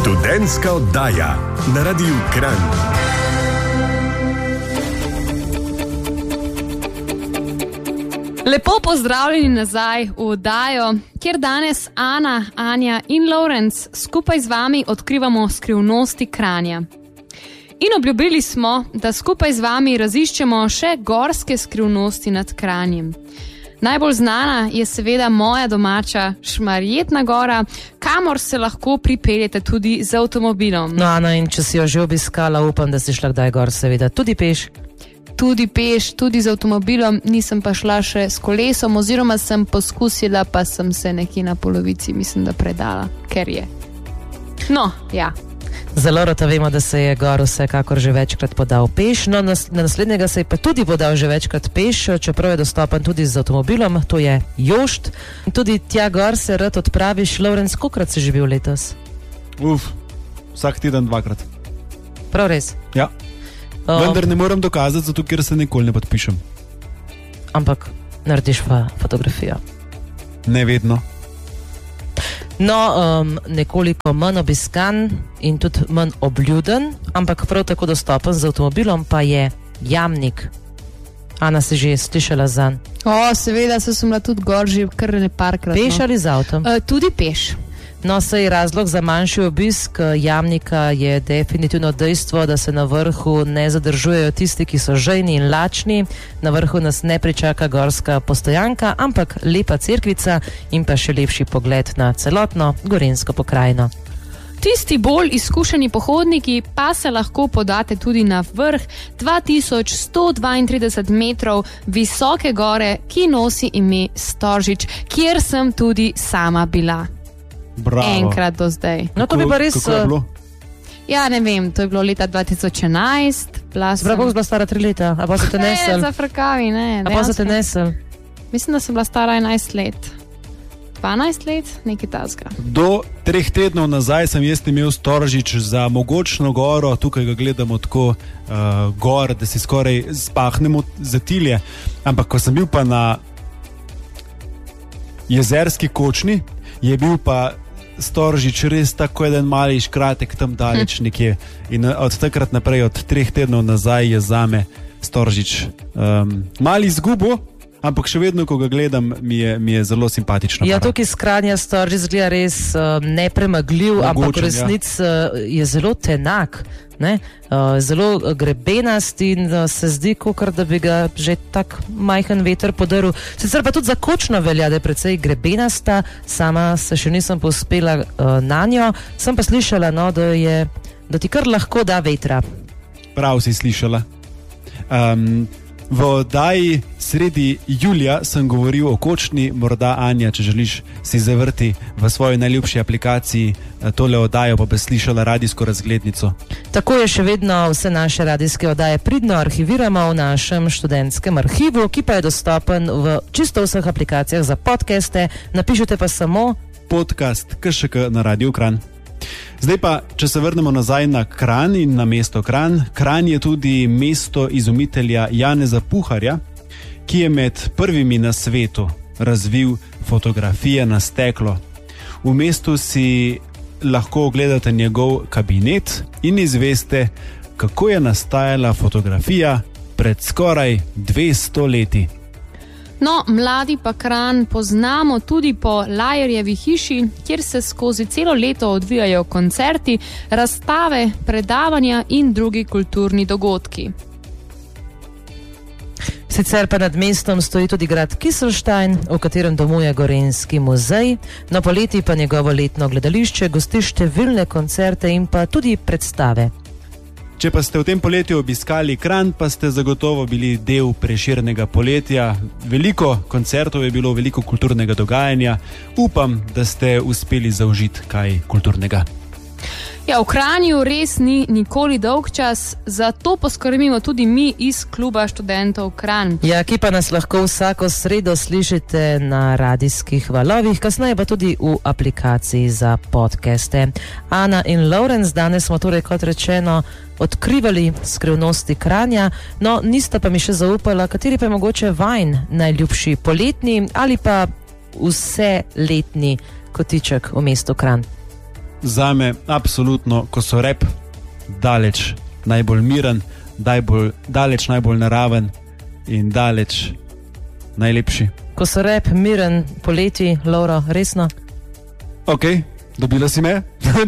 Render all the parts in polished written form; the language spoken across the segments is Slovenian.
Študentska oddaja na Radiu Kranj. Lepo pozdravljeni nazaj v oddajo, kjer danes Ana, Anja in Lorenz skupaj z vami odkrivamo skrivnosti Kranja. In obljubili smo, da skupaj z vami raziščemo še gorske skrivnosti nad Kranjem. Najbolj znana je seveda moja domača Šmarjetna gora, kamor se lahko pripeljete tudi z avtomobilom. No, Ana, in če si jo že obiskala, upam, da si šla kdaj gor, seveda, tudi peš. Tudi peš, tudi z avtomobilom, nisem pa šla še s kolesom, oziroma sem poskusila, pa sem se nekje na polovici, mislim, da predala, ker je. No, ja. Za Lorota vemo, da se je gor vsekakor že večkrat podal peš, no na naslednjega se je pa tudi podal že večkrat peš, čeprav je dostopen tudi z avtomobilom, to je Jošt. Tudi tja gor se rad odpraviš. Lorenz, kolikrat si že bil letos? Vsak teden 2-krat. Prav res? Ja. Vendar ne moram dokazati, zato ker se nikoli ne podpišem. Ampak narediš pa fotografijo? Ne vedno. No, nekoliko manj obiskan in tudi manj obljuden, ampak prav tako dostopen z avtomobilom pa je Jamnik. Ana, si že slišala zanj? Seveda, sem bila tudi gor že kar neparkrat. Peš ali z avtom? Tudi peš. No, saj razlog za manjši obisk Jamnika je definitivno dejstvo, da se na vrhu ne zadržujejo tisti, ki so žejni in lačni. Na vrhu nas ne pričaka gorska postojanka, ampak lepa cerkvica in pa še lepši pogled na celotno gorenjsko pokrajino. Tisti bolj izkušeni pohodniki pa se lahko podate tudi na vrh 2132 metrov visoke gore, ki nosi ime Storžič, kjer sem tudi sama bila. Bravo. Enkrat do zdaj. No, to bi pa res... Kako je bilo? Ja, ne vem, to je bilo leta 2011. Bravo, bila stara 3 leta, a pa se te nesel? Ne, zafrkavi, ne. A pa se te nesel? Mislim, da sem bila stara 11 let. 12 let, nekaj tazga. Do 3 tednov nazaj sem jaz imel Storžič za mogočno goro, tukaj ga gledamo tako gor, da si skoraj spahnemo zatilje. Ampak ko sem bil pa na Jezerski kočni, je bil pa Storžič res tako eden mali škratek tam daleč nekje. In od takrat naprej, od 3 tednov nazaj je zame Storžič mali izgubo, ampak še vedno, ko ga gledam, mi je zelo simpatično. Ja, tukaj iz Kranja Storžič zgleda res nepremagljiv, ampak v resnici je zelo tenak, ne? Zelo grebenast in se zdi, kakor da bi ga že tak majhen veter podrl. Sicer pa tudi za kočno velja, da je precej grebenasta, sama se še nisem pospela na njo, sem pa slišala, no, da ti kar lahko da vetra. Prav si slišala. V oddaji sredi julija sem govoril o kočni, morda Anja, če želiš si zavrti v svoji najljubši aplikaciji tole oddajo, pa bi slišala radijsko razglednico. Tako je, še vedno vse naše radijske oddaje pridno arhiviramo v našem študentskem arhivu, ki pa je dostopen v čisto vseh aplikacijah za podcaste. Napišite pa samo podcast KŠK na Radiu Kranj. Zdaj pa, če se vrnemo nazaj na Kranj in na mesto Kranj. Kranj je tudi mesto izumitelja Janeza Puharja, ki je med prvimi na svetu razvil fotografije na steklo. V mestu si lahko ogledate njegov kabinet in izveste, kako je nastajala fotografija pred skoraj 200 leti. No, mladi pa Kranj poznamo tudi po Lajerjevi hiši, kjer se skozi celo leto odvijajo koncerti, razstave, predavanja in drugi kulturni dogodki. Sicer pa nad mestom stoji tudi grad Kieselstein, v katerem domuje Gorenjski muzej, no poleti pa njegovo letno gledališče gosti številne koncerte in pa tudi predstave. Če pa ste v tem poletju obiskali Kranj, pa ste zagotovo bili del Prešernega poletja. Veliko koncertov je bilo, veliko kulturnega dogajanja. Upam, da ste uspeli zaužiti kaj kulturnega. Ja, v Kranju res ni nikoli dolg čas, zato poskrbimo tudi mi iz kluba študentov Kranj. Ja, ki pa nas lahko vsako sredo slišite na radijskih valovih, kasneje pa tudi v aplikaciji za podcaste. Ana in Lorenz, danes smo torej, kot rečeno, odkrivali skrivnosti Kranja, no nista pa mi še zaupala, kateri pa je mogoče vajn najljubši poletni ali pa vse letni kotiček v mestu Kranj. zame absolutno kosorep, daleč najbolj miren, daleč najbolj naraven in daleč najlepši. Kosorep, miren, poleti, Laura, resno? Ok, dobila si me.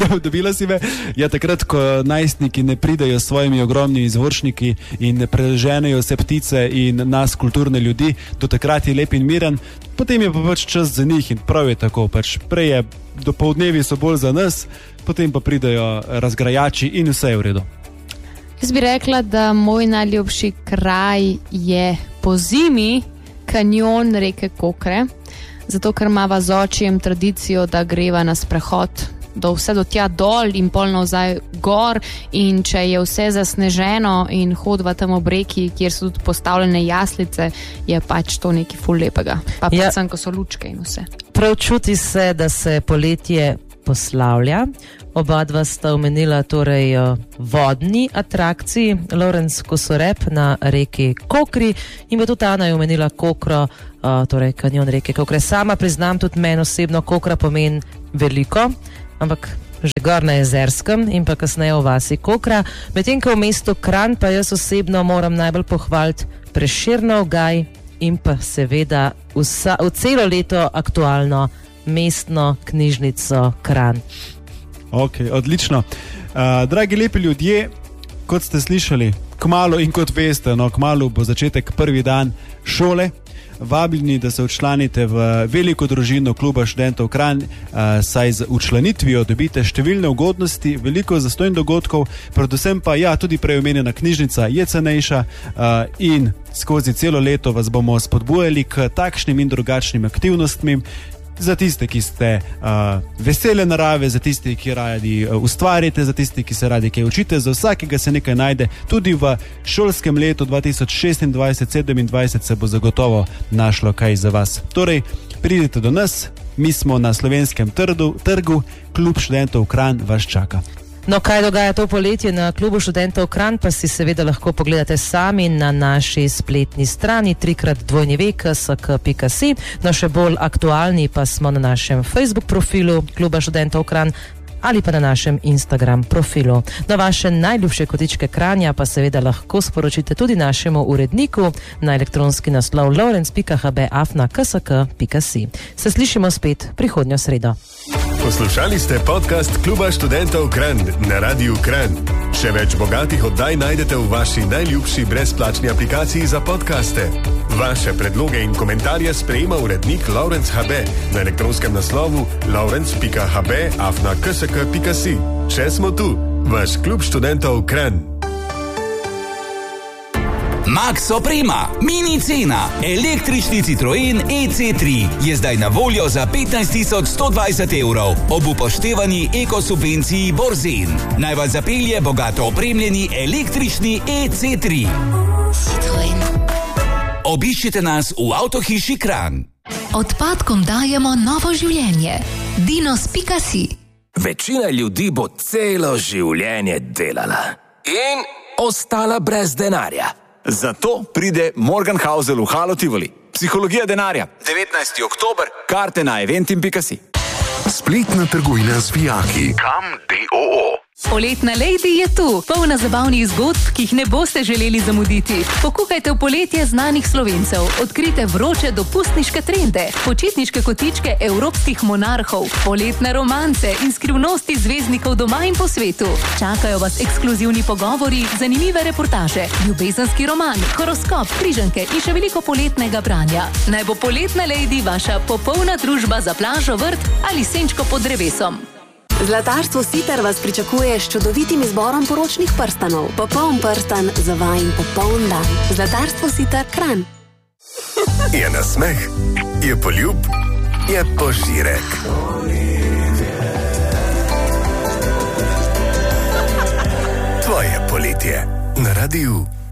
Ja, takrat, ko najstniki ne pridejo s svojimi ogromnimi izvoršniki in ne preženejo se ptice in nas, kulturne ljudi, do takrat je lep in miren, potem je pa pač čas za njih in prav je tako, pač prej je dopoldnevi so bolj za nas, potem pa pridejo razgrajači in vse je v redu. Jaz bi rekla, da moj najljubši kraj je po zimi kanjon reke Kokre, zato ker imava z očijem tradicijo, da greva na sprehod vse do tja dol in pol nazaj gor, in če je vse zasneženo in hodva tam ob reki, kjer so tudi postavljene jaslice, je pač to nekaj ful lepega. Pa predvsem, ko so lučke in vse. Prav čuti se, da se poletje poslavlja. Oba dva sta omenila torej vodni atrakciji, Lorenc Kosorep na reki Kokri in pa tudi Ana je omenila Kokro, torej kanjon reke Kokre. Sama priznam, tudi meni osebno Kokra pomeni veliko, ampak že gor na Jezerskem in pa kasneje v vasi Kokra. Medtem ko v mestu Kranj pa jaz osebno moram najbolj pohvaliti Prešernov gaj in pa seveda v celo leto aktualno mestno knjižnico Kranj. Ok, odlično. Dragi lepi ljudje, kot ste slišali, kmalu in kot veste, kmalu bo začetek prvi dan šole. Vabljeni, da se včlanite v veliko družino Kluba študentov Kranj, saj z včlanitvijo dobite številne ugodnosti, veliko zastonj dogodkov, predvsem pa tudi prej omenjena knjižnica je cenejša in skozi celo leto vas bomo spodbujali k takšnim in drugačnim aktivnostmi. Za tiste, ki ste vesele narave, za tiste, ki radi ustvarjate, za tiste, ki se radi kaj učite, za vsakega se nekaj najde. Tudi v šolskem letu 2026-2027 se bo zagotovo našlo kaj za vas. Torej, pridite do nas, mi smo na Slovenskem trgu, Klub študentov Kranj vas čaka. No, kaj dogaja to poletje na Klubu študentov Kranj, pa si seveda lahko pogledate sami na naši spletni strani www.ksk.si. No, še bolj aktualni pa smo na našem Facebook profilu Kluba študentov Kranj ali pa na našem Instagram profilu. No, vaše najljubše kotičke Kranja pa seveda lahko sporočite tudi našemu uredniku na elektronski naslov lawrence.hb@ksk.si. Se slišimo spet prihodnjo sredo. Poslušali ste podcast Kluba študentov Kranj na Radiu Kranj. Še več bogatih oddaj najdete v vaši najljubši brezplačni aplikaciji za podcaste. Vaše predloge in komentarje sprejema urednik Laurence HB na elektronskem naslovu lawrence.hb@ksk.si. Še smo tu, vaš Klub študentov Kranj. Max Oprema, mini cena, električni Citroen EC3 je zdaj na voljo za 15.120 evrov ob upoštevani ekosubvenciji Borzen. Naj vas zapelje bogato opremljeni električni EC3. Citroen. Obiščite nas v avtohiši Kranj. Odpadkom dajemo novo življenje. Dinos.si. Večina ljudi bo celo življenje delala in ostala brez denarja. Zato pride Morgenhausel v Halo Tivoli. Psihologija denarja. 19. oktober. Karte na eventim.si. Spletna trgovina z vijaki. Kam DOO. Poletna Lady je tu, polna zabavnih zgodb, ki jih ne boste želeli zamuditi. Pokukajte v poletje znanih Slovencev, odkrite vroče dopustniške trende, počitniške kotičke evropskih monarhov, poletne romance in skrivnosti zvezdnikov doma in po svetu. Čakajo vas ekskluzivni pogovori, zanimive reportaže, ljubezenski roman, horoskop, križanke in še veliko poletnega branja. Naj bo Poletna Lady vaša popolna družba za plažo, vrt ali senčko pod drevesom. Zlatarstvo Sitar vas pričakuje s čudovitim izborom poročnih prstanov. Popoln prstan za vajin popoln dan. Zlatarstvo Sitar Kranj. Je nasmeh, je poljub, je požirek. Tvoje poletje na Radiu